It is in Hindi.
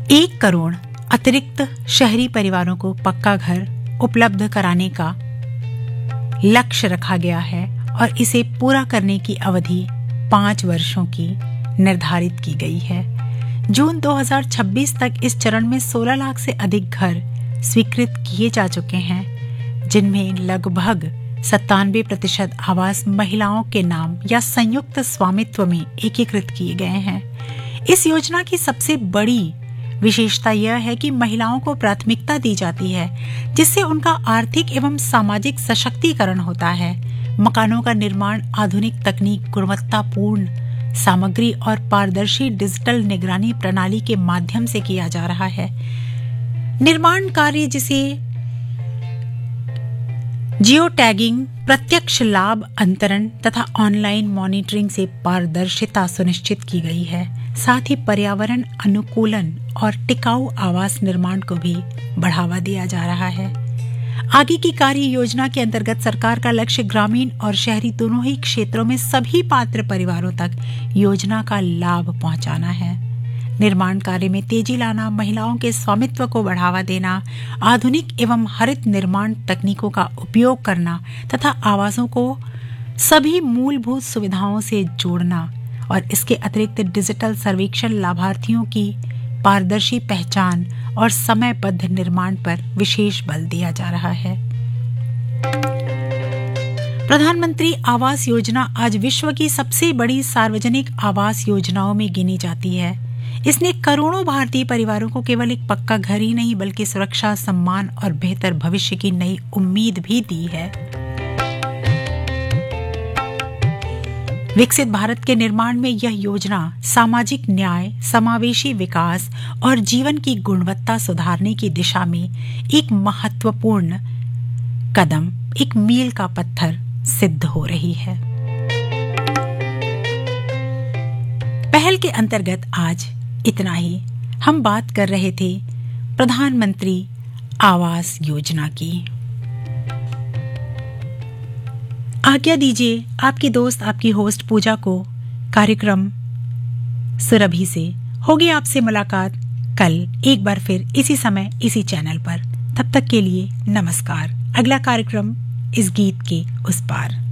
1 करोड़ अतिरिक्त शहरी परिवारों को पक्का घर उपलब्ध कराने का लक्ष्य रखा गया है और इसे पूरा करने की अवधि 5 वर्षों की निर्धारित की गई है। जून 2026 तक इस चरण में 16 लाख से अधिक घर स्वीकृत किए जा चुके हैं, जिनमें लगभग 97% आवास महिलाओं के नाम या संयुक्त स्वामित्व में एकीकृत किए गए हैं। इस योजना की सबसे बड़ी विशेषता यह है कि महिलाओं को प्राथमिकता दी जाती है, जिससे उनका आर्थिक एवं सामाजिक सशक्तिकरण होता है। मकानों का निर्माण आधुनिक तकनीक, गुणवत्तापूर्ण सामग्री और पारदर्शी डिजिटल निगरानी प्रणाली के माध्यम से किया जा रहा है। निर्माण कार्य जिसे जियो टैगिंग, प्रत्यक्ष लाभ अंतरण तथा ऑनलाइन मॉनिटरिंग से पारदर्शिता सुनिश्चित की गई है। साथ ही पर्यावरण अनुकूलन और टिकाऊ आवास निर्माण को भी बढ़ावा दिया जा रहा है। आगे की कार्य योजना के अंतर्गत सरकार का लक्ष्य ग्रामीण और शहरी दोनों ही क्षेत्रों में सभी पात्र परिवारों तक योजना का लाभ पहुंचाना है। निर्माण कार्य में तेजी लाना, महिलाओं के स्वामित्व को बढ़ावा देना, आधुनिक एवं हरित निर्माण तकनीकों का उपयोग करना तथा आवासों को सभी मूलभूत सुविधाओं से जोड़ना और इसके अतिरिक्त डिजिटल सर्वेक्षण, लाभार्थियों की पारदर्शी पहचान और समयबद्ध निर्माण पर विशेष बल दिया जा रहा है। प्रधानमंत्री आवास योजना आज विश्व की सबसे बड़ी सार्वजनिक आवास योजनाओं में गिनी जाती है। इसने करोड़ों भारतीय परिवारों को केवल एक पक्का घर ही नहीं बल्कि सुरक्षा, सम्मान और बेहतर भविष्य की नई उम्मीद भी दी है। विकसित भारत के निर्माण में यह योजना सामाजिक न्याय, समावेशी विकास और जीवन की गुणवत्ता सुधारने की दिशा में एक महत्वपूर्ण कदम, एक मील का पत्थर सिद्ध हो रही है। पहल के अंतर्गत आज इतना ही। हम बात कर रहे थे प्रधानमंत्री आवास योजना की। आज्ञा दीजिए आपकी दोस्त, आपकी होस्ट पूजा को कार्यक्रम सुरभि से। होगी आपसे मुलाकात कल एक बार फिर इसी समय इसी चैनल पर। तब तक के लिए नमस्कार। अगला कार्यक्रम इस गीत के उस पार।